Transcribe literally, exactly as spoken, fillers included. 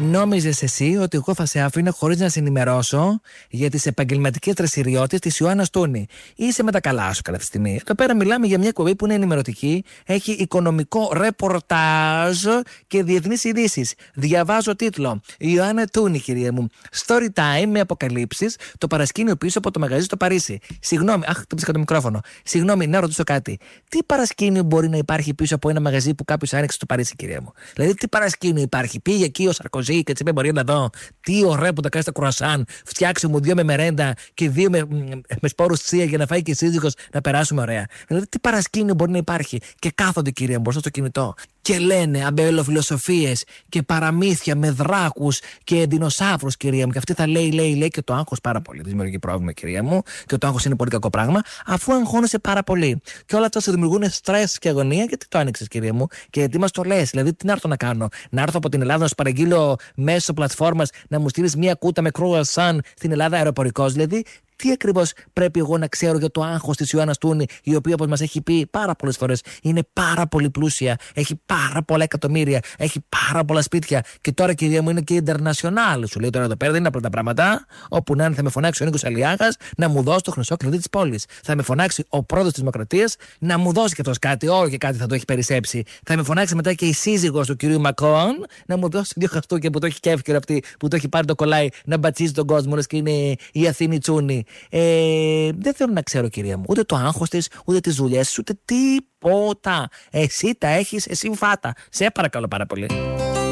Νόμιζες εσύ ότι εγώ θα σε άφηνα χωρίς να σε ενημερώσω για τις επαγγελματικές δραστηριότητες της Ιωάννας Τούνη? Είσαι με τα καλά σου κατά τη στιγμή. Εδώ πέρα μιλάμε για μια εκπομπή που είναι ενημερωτική, έχει οικονομικό ρεπορτάζ και διεθνείς ειδήσεις. Διαβάζω τίτλο: η Ιωάννα Τούνη, κυρία μου. Story time με αποκαλύψεις, το παρασκήνιο πίσω από το μαγαζί στο Παρίσι. Συγγνώμη, αχ, χτύπησα το μικρόφωνο. Συγγνώμη, να ρωτήσω κάτι. Τι παρασκήνιο μπορεί να υπάρχει πίσω από ένα μαγαζί που κάποιος άνοιξε στο Παρίσι, κυρία μου? Δηλαδή, τι παρασκήνιο υπάρχει? Πήγε εκεί ο Σαρκοζή και έτσι είπε: μπορεί να δω τι ωραία που τα κάνει στα κρουασάν. Φτιάξε μου δύο με μερέντα και δύο με, με σπόρους τσία για να φάει και η σύζυγος να περάσουμε ωραία. Δηλαδή, τι παρασκήνιο μπορεί να υπάρχει? Και κάθονται, κυρία μου, μπροστά στο κινητό και λένε αμπελοφιλοσοφίες και παραμύθια με δράκους και δεινοσαύρους, κυρία μου. Και αυτή θα λέει, λέει, λέει και το άγχος πάρα πολύ. Δημιουργεί πρόβλημα, κυρία μου. Και το άγχος είναι πολύ κακό πράγμα, αφού αγχώνεσαι πάρα πολύ. Και όλα αυτά σου δημιουργούν στρες και αγωνία. Γιατί το άνοιξες, κυρία μου? Και γιατί μας το λες? Δηλαδή, τι να έρθω να κάνω? Να έρθω από την Ελλάδα να σου παραγγείλω μέσω πλατφόρμας να μου στείλεις μία κούτα με κρουασάν στην Ελλάδα αεροπορικός? Δηλαδή, τι ακριβώς πρέπει εγώ να ξέρω για το άγχος της Ιωάννας Τούνη, η οποία, όπως μας έχει πει πάρα πολλές φορές, είναι πάρα πολύ πλούσια, έχει πάρα πολλά εκατομμύρια, έχει πάρα πολλά σπίτια και τώρα, κυρία μου, είναι και international. Σου λέει τώρα εδώ πέρα δεν είναι απλά τα πράγματα. Όπου να είναι, θα με φωνάξει ο Νίκος Αλιάγας να μου δώσει το χρυσό κλειδί της πόλης. Θα με φωνάξει ο πρόεδρος της Δημοκρατίας να μου δώσει και αυτός κάτι, όχι και κάτι θα το έχει περισσέψει. Θα με φωνάξει μετά και η σύζυγος του κυρίου Μακρόν να μου δώσει δύο χαστούκια που το έχει κέφκυρο αυτή, που το έχει πάρει το κολλάι να μπατσίζει τον κόσμο, λες και είναι η Αθήνη Τσούνη. Ε, δεν θέλω να ξέρω, κυρία μου, ούτε το άγχος της, ούτε τις δουλειές της, ούτε τίποτα. Εσύ τα έχεις, εσύ φάτα. Σε παρακαλώ πάρα πολύ.